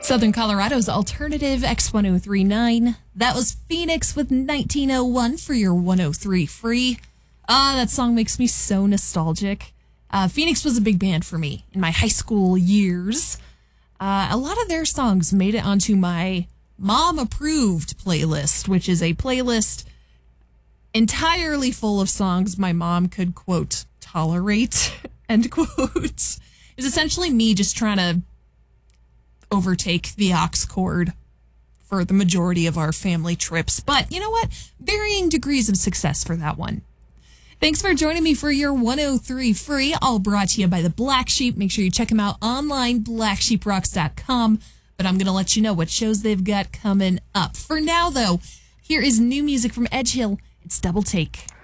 Southern Colorado's alternative X1039. That was Phoenix with 1901 for your 103 free. That song makes me so nostalgic. Phoenix was a big band for me in my high school years. A lot of their songs made it onto my mom-approved playlist, which is a playlist entirely full of songs my mom could, quote, tolerate, end quote. It's essentially me just trying to overtake the aux chord for the majority of our family trips. But you know what? Varying degrees of success for that one. Thanks for joining me for your 103 free, all brought to you by the Black Sheep. Make sure you check them out online, blacksheeprocks.com. But I'm going to let you know what shows they've got coming up. For now, though, here is new music from Edge Hill. It's Double Take.